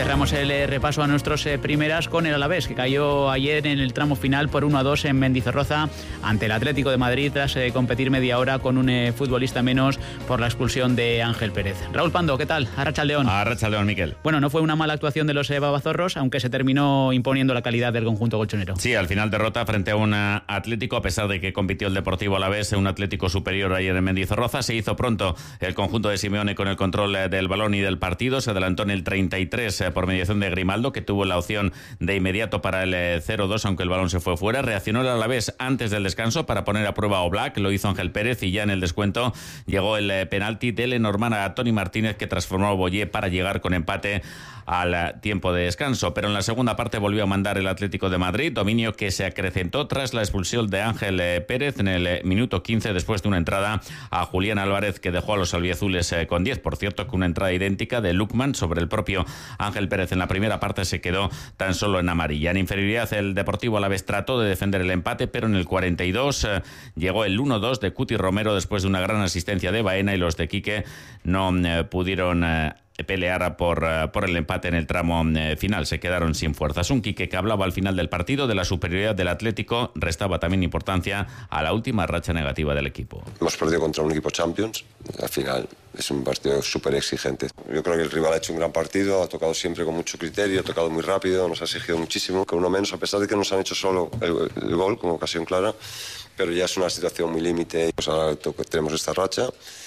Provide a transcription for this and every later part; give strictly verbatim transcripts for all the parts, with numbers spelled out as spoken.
cerramos el eh, repaso a nuestros eh, primeras con el Alavés, que cayó ayer en el tramo final por uno a dos en Mendizorroza ante el Atlético de Madrid tras eh, competir media hora con un eh, futbolista menos por la expulsión de Ángel Pérez. Raúl Pando, ¿qué tal? Arratsaldeon. Arratsaldeon, Miquel. Bueno, no fue una mala actuación de los eh, babazorros, aunque se terminó imponiendo la calidad del conjunto colchonero. Sí, al final derrota frente a un Atlético, a pesar de que compitió el Deportivo Alavés, un Atlético superior ayer en Mendizorroza. Se hizo pronto el conjunto de Simeone con el control eh, del balón y del partido. Se adelantó en el treinta y tres eh, por mediación de Grimaldo, que tuvo la opción de inmediato para el eh, cero dos, aunque el balón se fue fuera. Reaccionó el Alavés antes del descanso para poner a prueba a Oblak, lo hizo Ángel Pérez, y ya en el descuento llegó el eh, penalti de Lenormand a Toni Martínez, que transformó a Boyé para llegar con empate al tiempo de descanso. Pero en la segunda parte volvió a mandar el Atlético de Madrid, dominio que se acrecentó tras la expulsión de Ángel eh, Pérez en el eh, minuto quince, después de una entrada a Julián Álvarez que dejó a los albiazules eh, con diez. Por cierto, que una entrada idéntica de Lukman sobre el propio Ángel Pérez en la primera parte se quedó tan solo en amarilla. En inferioridad, el Deportivo Alavés trató de defender el empate, pero en el cuarenta y dos eh, llegó el uno dos de Cuti Romero después de una gran asistencia de Baena, y los de Quique no eh, pudieron eh, pelear por, por el empate en el tramo eh, final. Se quedaron sin fuerzas. Un Quique que hablaba al final del partido de la superioridad del Atlético, restaba también importancia a la última racha negativa del equipo. Hemos perdido contra un equipo Champions, al final es un partido súper exigente. Yo creo que el rival ha hecho un gran partido, ha tocado siempre con mucho criterio, ha tocado muy rápido, nos ha exigido muchísimo, con uno menos, a pesar de que nos han hecho solo el, el gol como ocasión clara, pero ya es una situación muy límite. Pues ahora tenemos esta racha.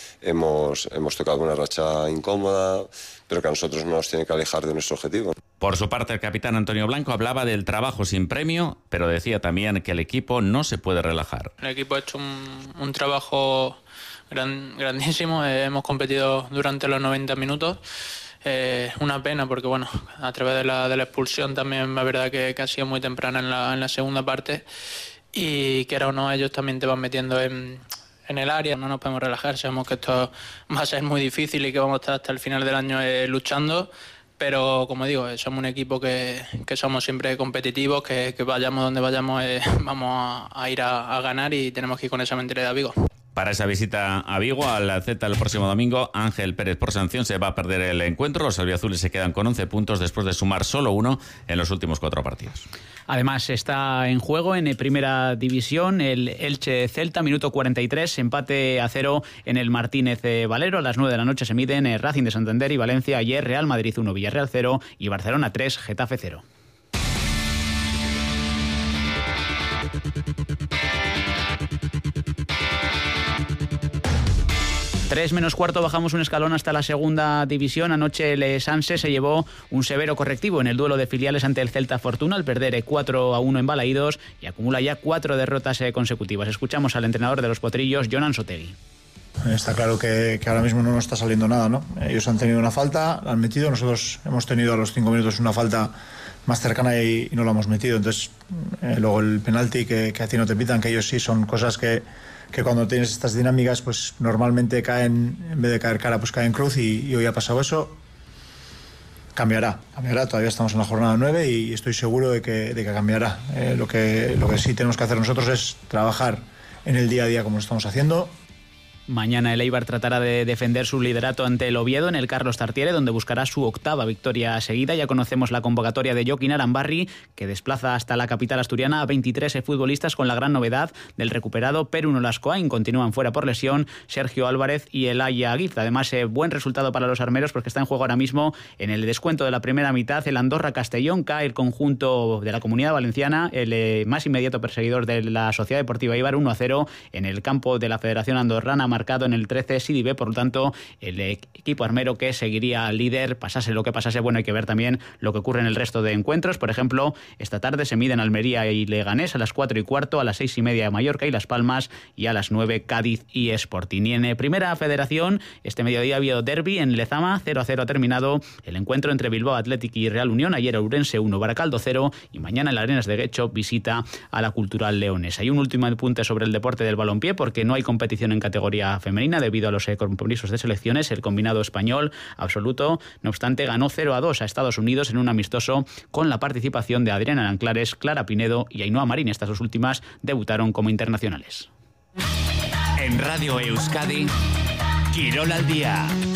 Hemos, hemos tocado una racha incómoda, pero que a nosotros no nos tiene que alejar de nuestro objetivo. Por su parte, el capitán Antonio Blanco hablaba del trabajo sin premio, pero decía también que el equipo no se puede relajar. El equipo ha hecho un, un trabajo gran, grandísimo, eh, hemos competido durante los noventa minutos. Eh, una pena porque, bueno, a través de la, de la expulsión también es verdad que, que ha sido muy temprana en la, en la segunda parte, y que era o no, ellos también te van metiendo en... en el área. No nos podemos relajar, sabemos que esto va a ser muy difícil y que vamos a estar hasta el final del año eh, luchando, pero como digo, eh, somos un equipo que, que somos siempre competitivos, que, que vayamos donde vayamos eh, vamos a, a ir a, a ganar, y tenemos que ir con esa mentalidad a Vigo. Para esa visita a Vigo, al Z el próximo domingo, Ángel Pérez por sanción se va a perder el encuentro. Los albiazules se quedan con once puntos después de sumar solo uno en los últimos cuatro partidos. Además está en juego en Primera División el Elche Celta, minuto cuarenta y tres, empate a cero en el Martínez Valero. A las nueve de la noche se miden Racing de Santander y Valencia. Ayer Real Madrid uno, Villarreal cero y Barcelona tres, Getafe cero. Tres menos cuarto, bajamos un escalón hasta la segunda división. Anoche el Sanse se llevó un severo correctivo en el duelo de filiales ante el Celta Fortuna al perder cuatro a uno en Balaídos, y acumula ya cuatro derrotas consecutivas. Escuchamos al entrenador de los Potrillos, Jonan Sotegui. Está claro que, que ahora mismo no nos está saliendo nada, ¿no? Ellos han tenido una falta, la han metido, nosotros hemos tenido a los cinco minutos una falta más cercana y, y no la hemos metido. Entonces, eh, luego el penalti que, que a ti no te pitan, que ellos sí, son cosas que que cuando tienes estas dinámicas pues normalmente caen, en vez de caer cara pues caen cruz, y, y hoy ha pasado eso. Cambiará, cambiará, todavía estamos en la jornada nueve y estoy seguro de que, de que cambiará. Eh, lo que, lo que sí tenemos que hacer nosotros es trabajar en el día a día como lo estamos haciendo. Mañana el Eibar tratará de defender su liderato ante el Oviedo en el Carlos Tartiere, donde buscará su octava victoria seguida. Ya conocemos la convocatoria de Joaquín Arambarri, que desplaza hasta la capital asturiana a veintitrés futbolistas, con la gran novedad del recuperado Peru Nolascoain. Continúan fuera por lesión Sergio Álvarez y Elaya Aguiz. Además, eh, buen resultado para los armeros, porque está en juego ahora mismo en el descuento de la primera mitad el Andorra Castellón. Cae el conjunto de la Comunidad Valenciana, el eh, más inmediato perseguidor de la Sociedad Deportiva Eibar, uno a cero en el campo de la Federación Andorrana, marcado en el trece Sidibe. Por lo tanto, el equipo armero, que seguiría líder pasase lo que pasase. Bueno, hay que ver también lo que ocurre en el resto de encuentros. Por ejemplo, esta tarde se miden Almería y Leganés a las cuatro y cuarto, a las seis y media Mallorca y Las Palmas, y a las nueve Cádiz y Sporting. Y en Primera Federación, este mediodía ha habido derbi en Lezama, cero a cero ha terminado el encuentro entre Bilbao Athletic y Real Unión. Ayer Ourense uno, Baracaldo cero, y mañana en las Arenas de Guecho visita a la Cultural Leonesa. Hay un último apunte sobre el deporte del balompié, porque no hay competición en categoría femenina debido a los compromisos de selecciones. El combinado español absoluto, no obstante, ganó cero a dos a Estados Unidos en un amistoso con la participación de Adriana Anclares, Clara Pinedo y Ainhoa Marín. Estas dos últimas debutaron como internacionales. En Radio Euskadi, Quirol al día.